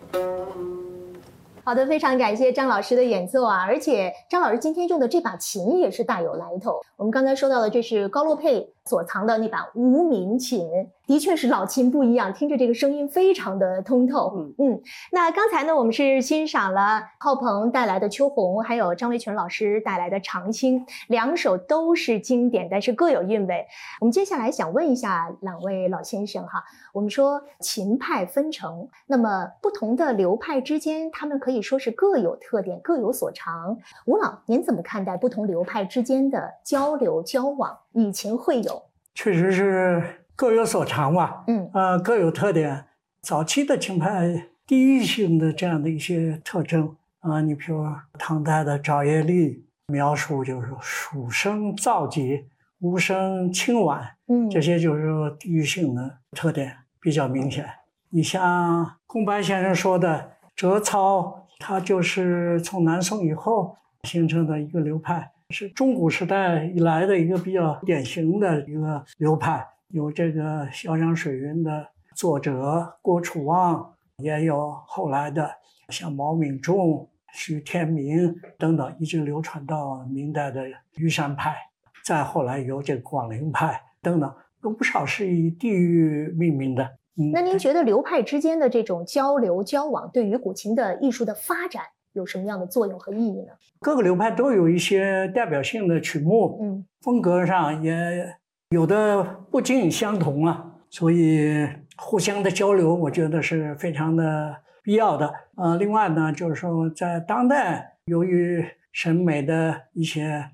好的，非常感谢张老师的演奏啊！而且张老师今天用的这把琴也是大有来头。我们刚才说到的，这是高洛佩所藏的那把无名琴，的确是老琴不一样，听着这个声音非常的通透。那刚才呢，我们是欣赏了浩鹏带来的《秋红》，还有张维权老师带来的《长青》，两首都是经典，但是各有韵味。我们接下来想问一下两位老先生哈，我们说琴派纷呈，那么不同的流派之间，他们可以说是各有特点，各有所长。吴老，您怎么看待不同流派之间的交流交往，以琴会友？ 确实是各有所长吧。各有特点。早期的琴派地域性的这样的一些特征啊，你比如唐代的赵业立描述就是蜀声燥急，吴声清婉，这些就是地域性的特点比较明显。你像宫白先生说的折操，它就是从南宋以后形成的一个流派，是中古时代以来的一个比较典型的一个流派。有这个《潇湘水云》的作者郭楚望，也有后来的像毛秉仲、徐天明等等，一直流传到明代的虞山派，再后来有这个广陵派等等，有不少是以地域命名的。 那您觉得流派之间的这种交流交往，对于古琴的艺术的发展有什么样的作用和意义呢？ 各个流派都有一些代表性的曲目，风格上也有的不尽相同啊，所以互相的交流，我觉得是非常的必要的。另外呢，就是说在当代，由于审美的一些